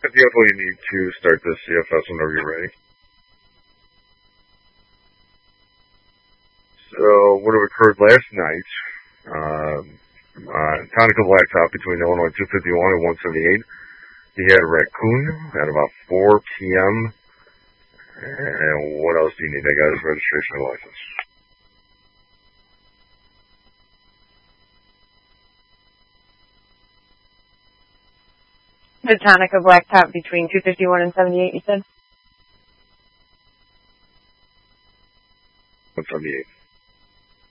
I definitely need to start this CFS whenever you're ready. So, what have occurred last night? Tonica blacktop between Illinois 251 and 178. He had a raccoon at about 4 p.m. And what else do you need? I got his registration and license. The Tonica blacktop between 251 and 78, you said? 178.